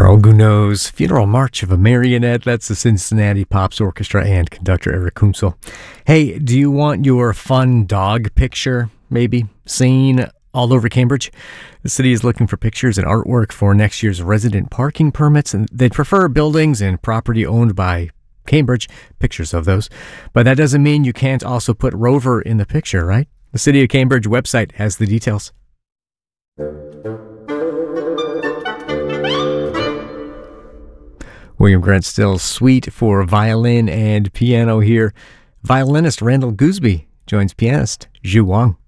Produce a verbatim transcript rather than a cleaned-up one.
Carl Gounod's Funeral March of a Marionette. That's the Cincinnati Pops Orchestra and conductor Eric Kunzel. Hey, do you want your fun dog picture, maybe, seen all over Cambridge? The city is looking for pictures and artwork for next year's resident parking permits, and they'd prefer buildings and property owned by Cambridge, pictures of those. But that doesn't mean you can't also put Rover in the picture, right? The City of Cambridge website has the details. William Grant Still's Suite for violin and piano here. Violinist Randall Gooseby joins pianist Zhu Wang.